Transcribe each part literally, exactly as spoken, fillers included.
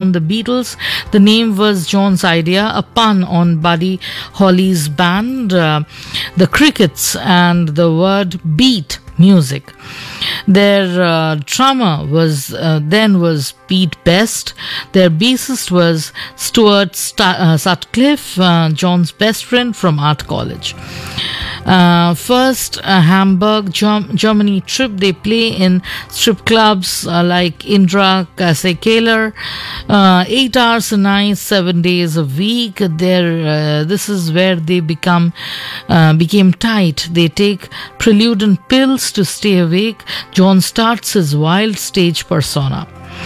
found the Beatles. The name was John's idea, a pun on Buddy Holly's band, uh, the Crickets, and the word beat music. Their uh, drummer was uh, then was Pete Best. Their bassist was Stuart St- uh, Sutcliffe, uh, John's best friend from art college. Uh, first uh, Hamburg, Germ- Germany trip. They play in strip clubs uh, like Indra Kasekeler, uh, eight hours a night, seven days a week. There, uh, this is where they become uh, became tight. They take preludin pills to stay awake. John starts his wild stage persona.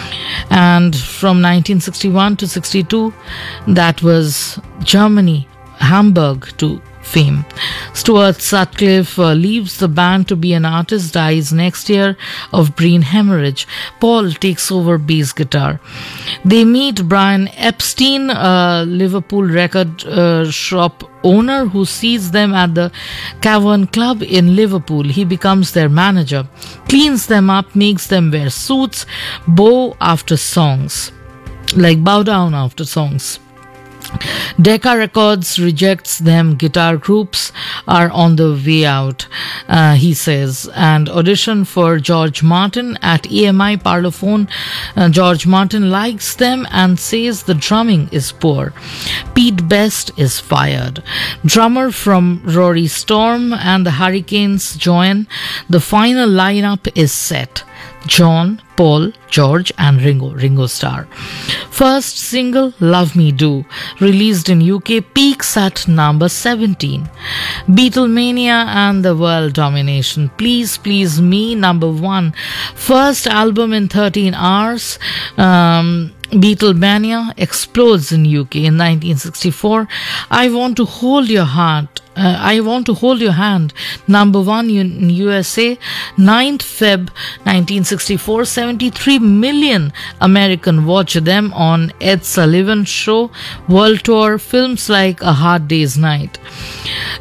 And from nineteen sixty-one to sixty-two, that was Germany, Hamburg to fame. Stuart Sutcliffe uh, leaves the band to be an artist, dies next year of brain hemorrhage. Paul takes over bass guitar. They meet Brian Epstein, a Liverpool record uh, shop owner who sees them at the Cavern Club in Liverpool. He becomes their manager, cleans them up, makes them wear suits, bow after songs, like bow down after songs. Decca Records rejects them. Guitar groups are on the way out, uh, he says. And audition for George Martin at E M I Parlophone. Uh, George Martin likes them and says the drumming is poor. Pete Best is fired. Drummer from Rory Storm and the Hurricanes join. The final lineup is set. John, Paul, George and Ringo, Ringo Starr. First single, Love Me Do, released in U K, peaks at number seventeen. Beatlemania and the World Domination, Please Please Me, number one. First album in thirteen hours. Um, Beatlemania explodes in U K in nineteen sixty-four. I Want to Hold Your Heart. Uh, I Want to Hold Your Hand, number one in U S A, ninth February nineteen sixty-four. seventy-three million American watch them on Ed Sullivan Show, World Tour, films like A Hard Day's Night.